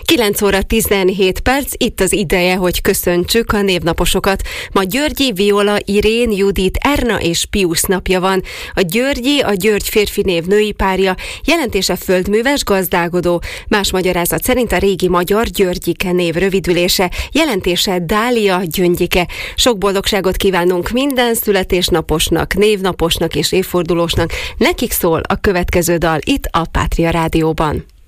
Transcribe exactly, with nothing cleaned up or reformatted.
kilenc óra tizenhét perc, itt az ideje, hogy köszöntsük a névnaposokat. Ma Györgyi, Viola, Irén, Judit, Erna és Piusz napja van. A Györgyi, a György férfi név női párja, jelentése földműves, gazdálkodó. Más magyarázat szerint a régi magyar Györgyike név rövidülése, jelentése Dália, Gyöngyike. Sok boldogságot kívánunk minden születésnaposnak, névnaposnak és évfordulósnak. Nekik szól a következő dal itt a Pátria Rádióban.